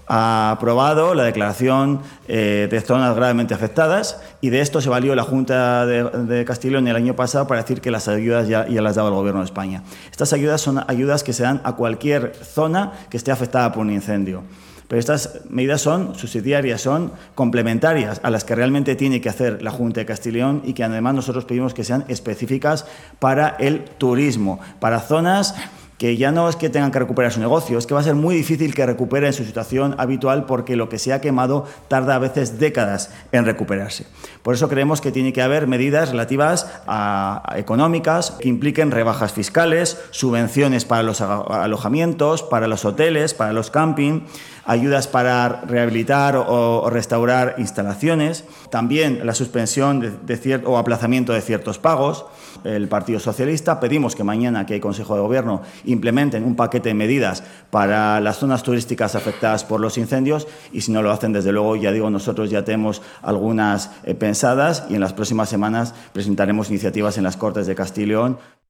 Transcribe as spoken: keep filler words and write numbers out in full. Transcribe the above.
ha aprobado la declaración eh, de zonas gravemente afectadas y de esto se valió la Junta de, de Castilla y León el año pasado para decir que las ayudas ya, ya las daba el Gobierno de España. Estas ayudas son ayudas que se dan a cualquier zona que esté afectada por un incendio. Pero estas medidas son subsidiarias, son complementarias a las que realmente tiene que hacer la Junta de Castilla y León y que además nosotros pedimos que sean específicas para el turismo, para zonas que ya no es que tengan que recuperar su negocio, es que va a ser muy difícil que recuperen su situación habitual porque lo que se ha quemado tarda a veces décadas en recuperarse. Por eso creemos que tiene que haber medidas relativas a, a económicas que impliquen rebajas fiscales, subvenciones para los alojamientos, para los hoteles, para los camping, ayudas para rehabilitar o, o restaurar instalaciones, también la suspensión de, de cierto, o aplazamiento de ciertos pagos. El Partido Socialista pedimos que mañana, que hay Consejo de Gobierno, implementen un paquete de medidas para las zonas turísticas afectadas por los incendios y si no lo hacen, desde luego, ya digo, nosotros ya tenemos algunas eh, pensadas y en las próximas semanas presentaremos iniciativas en las Cortes de Castilla y León.